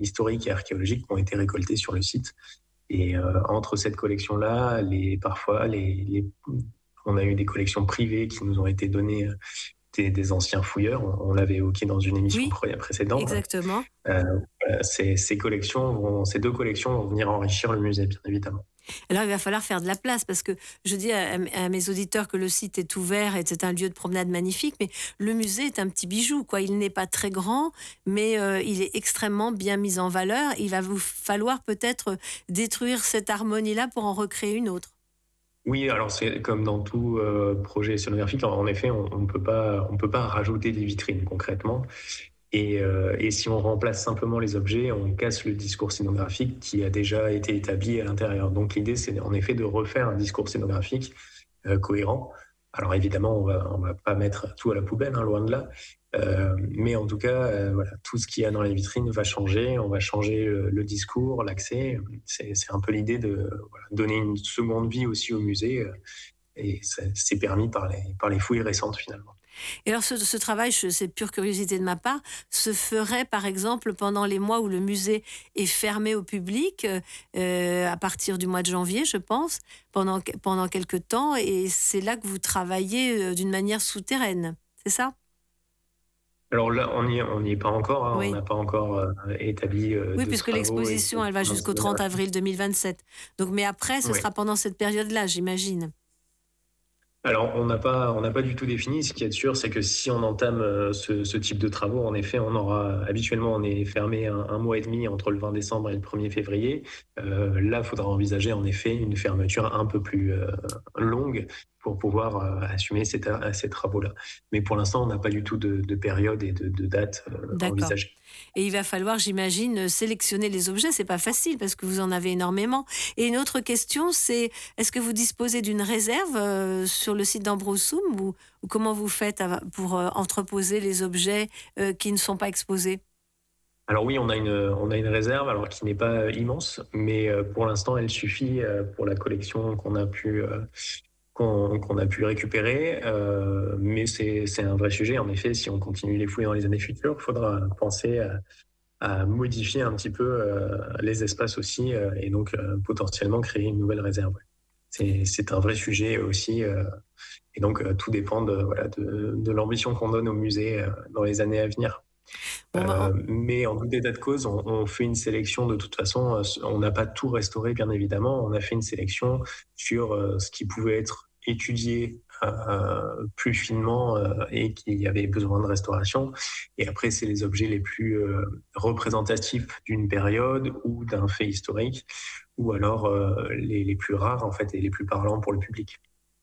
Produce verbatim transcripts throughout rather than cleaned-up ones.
historiques et archéologiques qui ont été récoltés sur le site. Et euh, entre cette collection-là, les, parfois, les, les, on a eu des collections privées qui nous ont été données des, des anciens fouilleurs. On, on l'avait évoqué dans une émission Oui, précédente. exactement. Euh, ces, ces, collections vont, ces deux collections vont venir enrichir le musée, bien évidemment. Alors, il va falloir faire de la place parce que je dis à, à mes auditeurs que le site est ouvert et que c'est un lieu de promenade magnifique, mais le musée est un petit bijou, quoi. Il n'est pas très grand, mais euh, il est extrêmement bien mis en valeur. Il va vous falloir peut-être détruire cette harmonie-là pour en recréer une autre. Oui, alors c'est comme dans tout euh, projet scénographique, en, en effet, on ne peut pas, on peut pas rajouter des vitrines concrètement. Et, euh, et si on remplace simplement les objets, on casse le discours scénographique qui a déjà été établi à l'intérieur. Donc l'idée, c'est en effet de refaire un discours scénographique euh, cohérent. Alors évidemment, on va, on va pas mettre tout à la poubelle, hein, loin de là. Euh, mais en tout cas, euh, voilà, tout ce qu'il y a dans les vitrines va changer. On va changer le, le discours, l'accès. C'est, c'est un peu l'idée de voilà, donner une seconde vie aussi au musée. Euh, et c'est permis par les, par les fouilles récentes finalement. Et alors ce, ce travail, c'est pure curiosité de ma part, se ferait par exemple pendant les mois où le musée est fermé au public, euh, à partir du mois de janvier, je pense, pendant, pendant quelques temps, et c'est là que vous travaillez d'une manière souterraine, c'est ça? Alors là, on n'y on n'y est pas encore, hein, on Oui. n'a pas encore euh, établi euh, Oui, de puisque travaux. Et l'exposition, elle va jusqu'au trente avril deux mille vingt-sept. Donc, mais après, ce oui. sera pendant cette période-là, j'imagine. Alors, on n'a pas, on n'a pas du tout défini. Ce qui est sûr, c'est que si on entame ce, ce type de travaux, en effet, on aura habituellement, on est fermé un, un mois et demi entre le vingt décembre et le premier février. Euh, là, il faudra envisager en effet une fermeture un peu plus euh, longue pour pouvoir euh, assumer ces, ces travaux-là. Mais pour l'instant, on n'a pas du tout de, de période et de, de date euh, D'accord. envisagée. Et il va falloir, j'imagine, sélectionner les objets. C'est pas facile parce que vous en avez énormément. Et une autre question, c'est est-ce que vous disposez d'une réserve euh, sur le site d'Ambrosoum ou, ou comment vous faites pour euh, entreposer les objets euh, qui ne sont pas exposés? Alors oui, on a une, on a une réserve, alors qui n'est pas immense, mais pour l'instant, elle suffit pour la collection qu'on a pu, qu'on, qu'on a pu récupérer. Euh, mais c'est, c'est un vrai sujet. En effet, si on continue les fouilles dans les années futures, il faudra penser à, à modifier un petit peu euh, les espaces aussi, euh, et donc euh, potentiellement créer une nouvelle réserve. C'est, c'est un vrai sujet aussi. Euh, et donc, euh, tout dépend de, voilà, de, de l'ambition qu'on donne au musée euh, dans les années à venir. Bon, bah, Euh, mais en tout état de cause, on, on fait une sélection de toute façon. On n'a pas tout restauré, bien évidemment. On a fait une sélection sur euh, ce qui pouvait être étudié euh, plus finement euh, et qui avait besoin de restauration. Et après, c'est les objets les plus euh, représentatifs d'une période ou d'un fait historique, ou alors euh, les, les plus rares en fait et les plus parlants pour le public.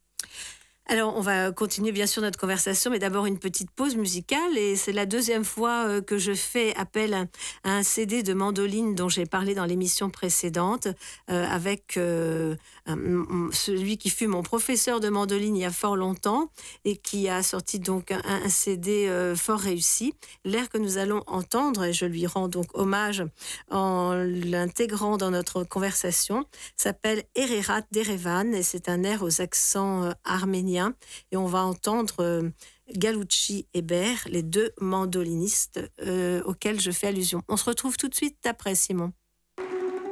Alors, on va continuer bien sûr notre conversation, mais d'abord une petite pause musicale. Et c'est la deuxième fois que je fais appel à un C D de mandoline dont j'ai parlé dans l'émission précédente, euh, avec euh, un, celui qui fut mon professeur de mandoline il y a fort longtemps et qui a sorti donc un, un C D euh, fort réussi. L'air que nous allons entendre, et je lui rends donc hommage en l'intégrant dans notre conversation, s'appelle Ererat d'Erevan et c'est un air aux accents euh, arméniens. Et on va entendre euh, Galouchi et Ber, les deux mandolinistes euh, auxquels je fais allusion. On se retrouve tout de suite après, Simon.